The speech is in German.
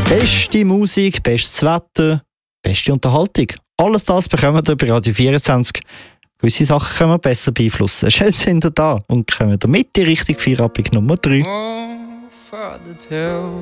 Beste Musik, bestes Wetter, beste Unterhaltung. Alles das bekommen wir bei Radio 24. Gewisse Sachen können wir besser beeinflussen. Schön sind ihr da und kommen damit in Richtung Feierabend Nummer 3.